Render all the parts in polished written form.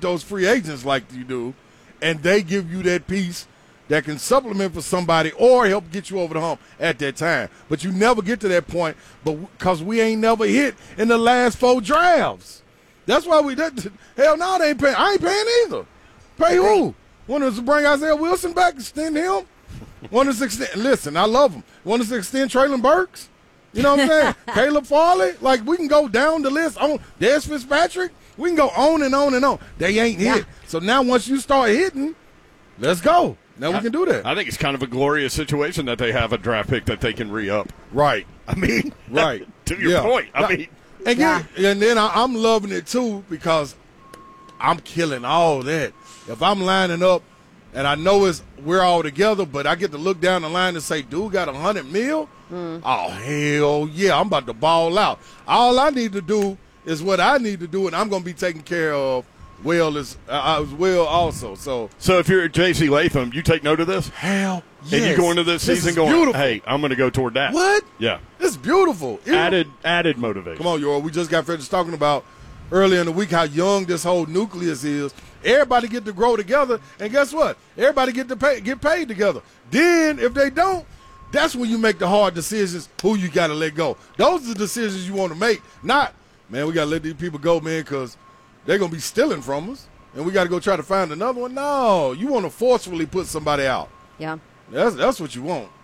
those free agents like you do, and they give you that piece that can supplement for somebody or help get you over the hump at that time. But you never get to that point because we ain't never hit in the last 4 drafts. That's why hell no, they ain't paying. I ain't paying either. Pay who? Want us to bring Isaiah Wilson back, extend him? Want us to extend? Listen, I love him. Want us to extend Traylon Burks? You know what I'm saying? Caleb Farley? Like, we can go down the list on Des Fitzpatrick. We can go on and on and on. They ain't hit. So now once you start hitting, let's go. Now we can do that. I think it's kind of a glorious situation that they have a draft pick that they can re-up. Right. I mean, right. To your point. I mean. And then I'm loving it, too, because I'm killing all that. If I'm lining up and I know we're all together, but I get to look down the line and say, dude got $100 million? Oh, hell yeah, I'm about to ball out. All I need to do is what I need to do, and I'm going to be taken care of as well also. So if you're J.C. Latham, you take note of this? Hell yes. And you go into this season going, beautiful. Hey, I'm going to go toward that. What? Yeah. It's beautiful. Added motivation. Come on, Yor. We just got finished talking about earlier in the week how young this whole nucleus is. Everybody get to grow together, and guess what? Everybody get paid together. Then, if they don't, that's when you make the hard decisions who you got to let go. Those are the decisions you want to make. Not, man, we got to let these people go, man, because they're going to be stealing from us, and we got to go try to find another one. No, you want to forcefully put somebody out. Yeah. That's what you want.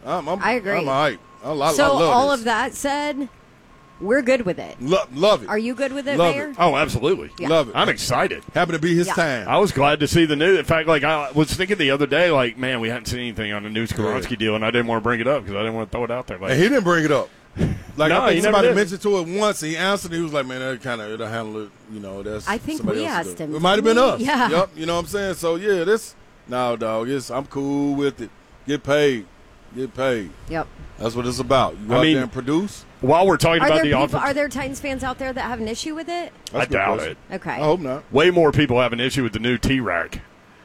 I agree. I'm all right. I love all this. of that said, we're good with it. Love it. Are you good with it, Love Mayor? it. Oh, absolutely. Yeah. Love it. I'm excited. Happened to be his time. I was glad to see the news. In fact, like I was thinking the other day, like, man, we hadn't seen anything on the new Skoronski deal, and I didn't want to bring it up because I didn't want to throw it out there. Like, and he didn't bring it up. Like, no, I think somebody never did. mentioned to it once. He answered. He was like, "Man, it'll handle it. You know, that's." I think somebody we else to asked do." him. It might have been us. Yeah. Yep. You know what I'm saying? So yeah, dog. I'm cool with it. Get paid. Yep. That's what it's about. You go out there and produce. While we're talking about the offense, Are there Titans fans out there that have an issue with it? That's I doubt it. Okay. I hope not. Way more people have an issue with the new T-Rack.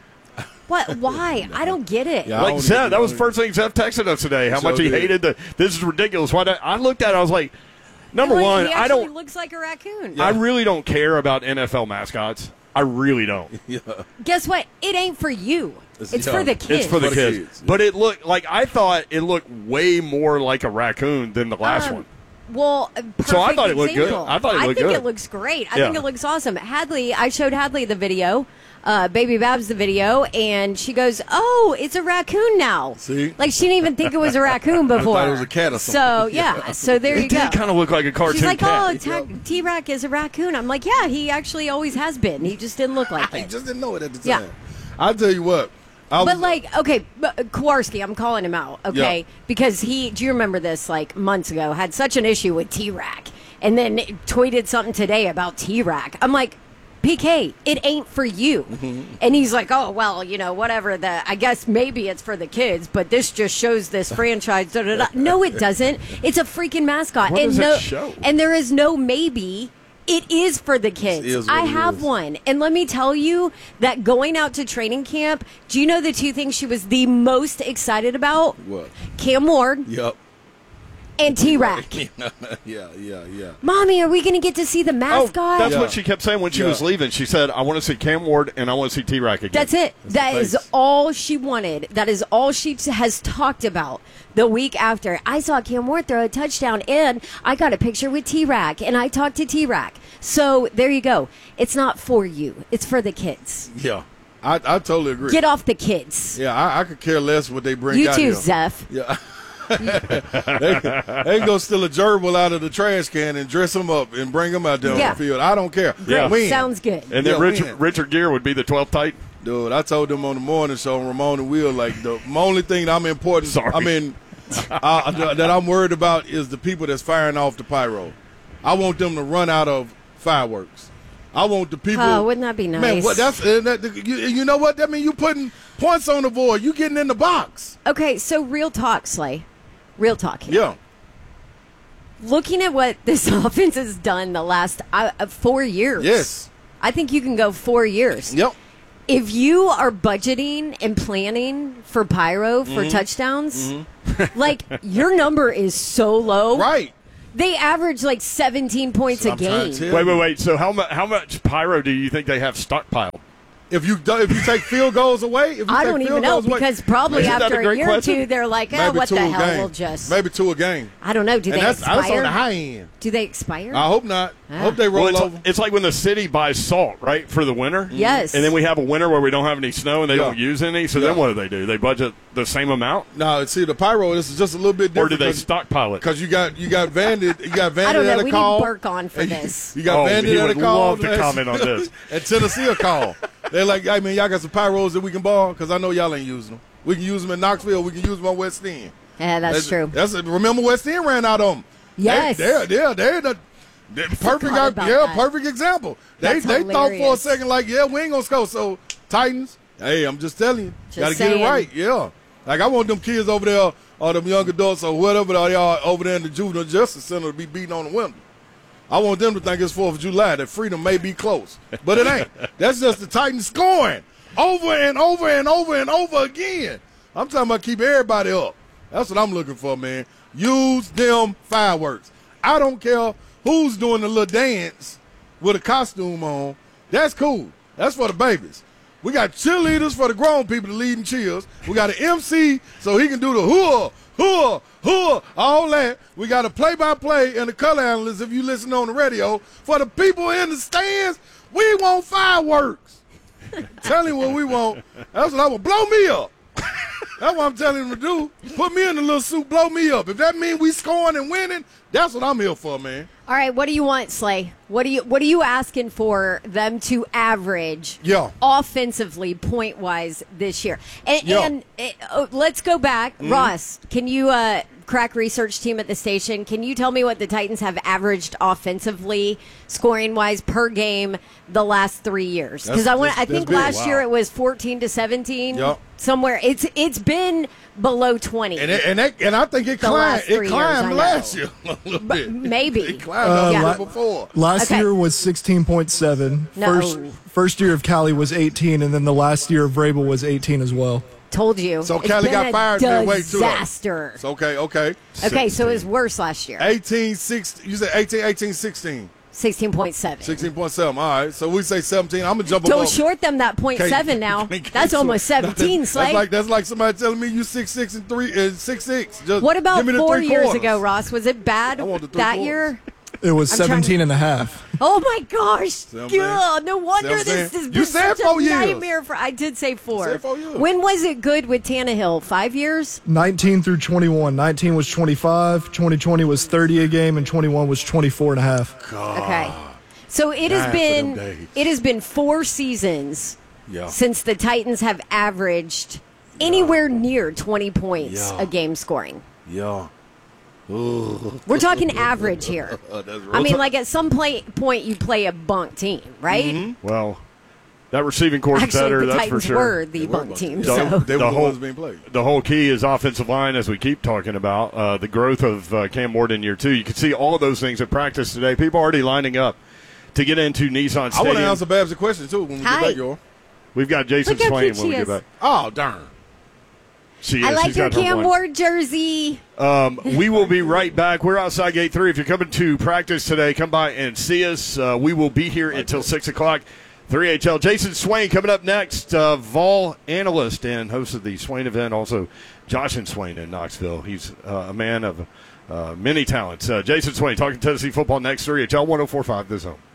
What? Why? I don't get it. Yeah, Like Seth, that was the first thing Seth texted us today. How much he hated this is ridiculous. I looked at it, I was like, number one, he actually looks like a raccoon. I really don't care about NFL mascots. I really don't. Yeah. Guess what? It ain't for you. It's for the kids. It's for the kids. Yeah. But it looked like I thought it looked way more like a raccoon than the last one. Well, so I thought it looked good. example. I thought it looked think good. it looks great. I Yeah. think it looks awesome. I showed Hadley the video, Baby Babs the video, and she goes, "Oh, it's a raccoon now." See? Like she didn't even think it was a raccoon before. I thought it was a cat or something. So yeah, so there you It go. did kind of look like a cartoon She's like, cat. "Oh, T-Rack is a raccoon." I'm like, "Yeah, he actually always has been. He just didn't look like I it." just didn't know it at the Yeah. time. I'll tell you what. But Kowarski, I'm calling him out, okay? Yeah. Because do you remember this, like, months ago, had such an issue with T-Rack, and then tweeted something today about T-Rack. I'm like, PK, it ain't for you. And he's like, oh, well, whatever, I guess maybe it's for the kids, but this just shows this franchise, da-da-da. No, it doesn't. It's a freaking mascot. What and does that show? And there is no maybe. It is for the kids. It is what I it have is. one. And let me tell you that going out to training camp, do you know the two things she was the most excited about? What? Cam Ward Yep. and T-Rack. Yeah. Mommy, are we going to get to see the mascot? That's Yeah. what she kept saying when she was leaving. She said, I want to see Cam Ward and I want to see T-Rack again. That's it. That is face. all she wanted. That is all she has talked about the week after. I saw Cam Ward throw a touchdown, and I got a picture with T-Rack, and I talked to T-Rack. So there you go. It's not for you. It's for the kids. Yeah. I totally agree. Get off the kids. Yeah, I could care less what they bring You out too, here. Zeph. Yeah. they can go steal a gerbil out of the trash can and dress him up and bring him out there on Yeah. the field. I don't care. Yeah. Win. Sounds good. And then Yeah, Richard Gere would be the 12th Titan. Dude, I told them on the morning show, Ramon and Will, like, the only thing that I'm important, Sorry. that I'm worried about is the people that's firing off the pyro. I want them to run out of fireworks. I want the people. Oh, wouldn't that be nice? Man, you know what? That means you putting points on the board. You getting in the box. Okay, so real talk, Slay. Real talk here. Yeah. Looking at what this offense has done the last 4 years. Yes. I think you can go 4 years. Yep. If you are budgeting and planning for pyro for touchdowns, like your number is so low. Right. They average like 17 points So a I'm trying game. to tell you. Wait. So how much pyro do you think they have stockpiled? If you take field goals away, if you I take don't field even know goals away, because probably Isn't that after a a great year question? or two, they're like, maybe what two the a hell? game. We'll just. Maybe 2 a game. I don't know. Do And they that's on the expire? high end. Do they expire? I hope not. I Ah. hope they roll Well, over. it's like when the city buys salt, right, for the winter. Yes. And then we have a winter where we don't have any snow and they Yeah. don't use any. So Yeah. then what do? They budget the same amount, No, see the pyro. This is just a little bit or different. do they stockpile it? Because you got Vandit, I don't know. at a We call. need Burke on for and this. You got Oh, Vandit he at a would call. love to comment on this. And Tennessee a call. They're like, hey man, y'all got some pyros that we can borrow? Because I know y'all ain't using them. We can use them in Knoxville. We can use them on West End. Yeah, that's true. Remember West End ran out on them. Yes. They're the perfect. about that. Perfect example. That's They thought for a hilarious. second like, yeah, we ain't gonna score. So Titans, hey, I'm just telling you, Just gotta get it saying. right. Yeah, like I want them kids over there, or them young adults, or whatever they are over there in the juvenile justice center to be beating on the window. I want them to think it's 4th of July, that freedom may be close, but it ain't. That's just the Titans scoring over and over and over and over again. I'm talking about keep everybody up. That's what I'm looking for, man. Use them fireworks. I don't care who's doing the little dance with a costume on. That's cool. That's for the babies. We got cheerleaders for the grown people to lead in cheers. We got an MC so he can do the hooah, hooah, hooah, all that. We got a play-by-play and a color analyst, if you listen on the radio. For the people in the stands, we want fireworks. Tell him what we want. That's what I want. Blow me up. That's what I'm telling him to do. Put me in the little suit, blow me up. If that means we scoring and winning, that's what I'm here for, man. All right, what do you want, Slay? What are you asking for them to average offensively, point wise, this year? And let's go back, Ross. Can you crack research team at the station? Can you tell me what the Titans have averaged offensively, scoring wise, per game the last 3 years? Because I think big. last Wow. year it was 14 to 17. Yep. Somewhere it's been below 20. And I think it The climbed. last 3 It years, climbed I know. last year a little bit. maybe. It climbed a yeah. little before. Last Okay. year was 16.7. No. First year of Cali was 18, and then the last year of Vrabel was 18 as well. Told you. So It's Cali been got a fired midway too. disaster. So, okay. Okay, so it was worse last year. 18-16. You said 18-16. 16.7. 16.7. All right. So we say 17. I'm going to jump Don't above. short them that 0.7 now. That's almost 17, Slay. That's like somebody telling me you 6'6" and 6'6". Just What about give me the 4 years 3/4. ago, Ross? Was it bad I want the that 3/4. year? It was I'm trying 17 and a half. Oh my gosh! what I'm saying? God, no wonder See what I'm this saying? has You been said such 4 a years. nightmare. I did say 4. You said 4 years. When was it good with Tannehill? 5 years? 19 through 21. 19 was 25, 2020 was 30 a game, and 21 was 24 and a half. Okay. So it has Dying for them been days. 4 seasons Yeah. since the Titans have averaged anywhere near 20 points Yeah. a game scoring. Yeah. We're talking average here. That's right. I mean, like at some point you play a bunk team, right? Mm-hmm. Well, that receiving core's Actually, better, the that's Titans for sure. were the bunk team. Yeah. So They were The the whole- ones being played. The whole key is offensive line, as we keep talking about. The growth of Cam Ward in year 2. You can see all of those things at practice today. People already lining up to get into Nissan I want Stadium. to answer Babs' question, too, when we Hi. get back, y'all. We've got Jason Look how Swain cute when we she get is. back. Oh, darn. She I is. like She's your got her Cam one. Ward jersey. We will be right back. We're outside Gate 3. If you're coming to practice today, come by and see us. We will be here until 6 o'clock. 3HL. Jason Swain coming up next. Vol analyst and host of the Swain event. Also, Josh and Swain in Knoxville. He's a man of many talents. Jason Swain talking Tennessee football next. 3HL 104.5 The Zone.